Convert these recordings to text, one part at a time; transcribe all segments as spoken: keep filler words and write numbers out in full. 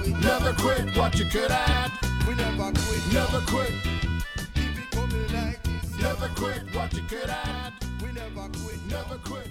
Never quit what you good at. We never quit. Never quit. Keep it coming like this. Never quit what you good at. We never quit. Never quit.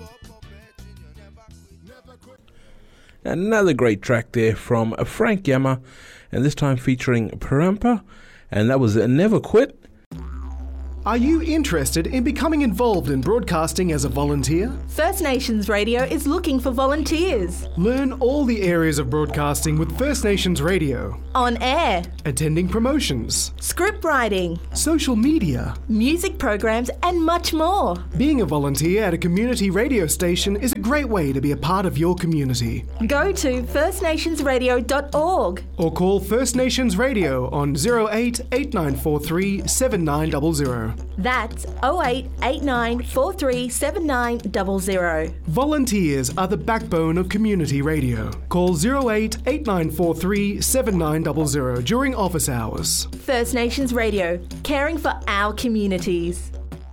Never quit. Another great track there from Frank Yama, and this time featuring Parampa, and that was Never Quit. Are you interested in becoming involved in broadcasting as a volunteer? First Nations Radio is looking for volunteers. Learn all the areas of broadcasting with First Nations Radio. On air, Attending promotions, script writing, social media. music programs and much more. Being a volunteer at a community radio station is a great way to be a part of your community. Go to first nations radio dot org. Or call First Nations Radio on zero eight eight nine four three seven nine zero zero. That's oh eight eight nine four three seven nine zero zero. Volunteers are the backbone of community radio. Call zero eight eight nine four three seven nine zero zero during office hours. First Nations Radio, caring for our communities.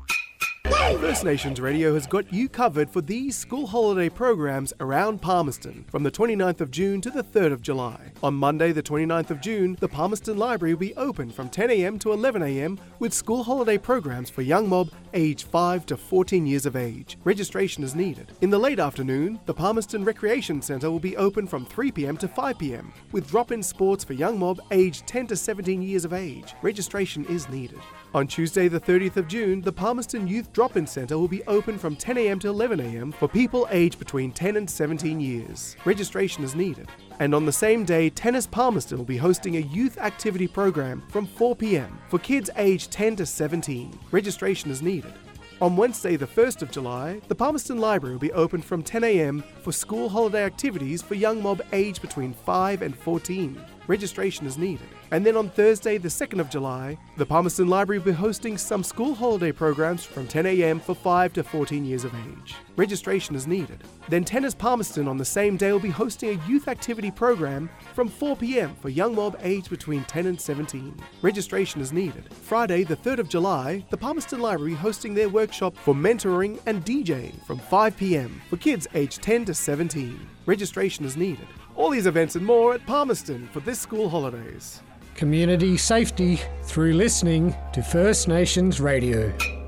First Nations Radio has got you covered for these school holiday programs around Palmerston from the twenty-ninth of June to the third of July. On Monday the twenty-ninth of June, the Palmerston Library will be open from ten a m to eleven a m with school holiday programs for young mob aged five to fourteen years of age. Registration is needed. In the late afternoon, the Palmerston Recreation Centre will be open from three p m to five p m with drop-in sports for young mob aged ten to seventeen years of age. Registration is needed. On Tuesday the thirtieth of June, the Palmerston Youth Drop-In Centre will be open from ten a m to eleven a m for people aged between ten and seventeen years. Registration is needed. And on the same day, Tennis Palmerston will be hosting a youth activity program from four p m for kids aged ten to seventeen. Registration is needed. On Wednesday the first of July, the Palmerston Library will be open from ten a m for school holiday activities for young mob aged between five and fourteen. Registration is needed. And then on Thursday the second of July, the Palmerston Library will be hosting some school holiday programs from ten a m for five to fourteen years of age. Registration is needed. Then Tennis Palmerston on the same day will be hosting a youth activity program from four p m for young mob aged between ten and seventeen. Registration is needed. Friday the third of July, the Palmerston Library hosting their workshop for mentoring and DJing from five p m for kids aged ten to seventeen. Registration is needed. All these events and more at Palmerston for this school holidays. Community safety through listening to First Nations Radio.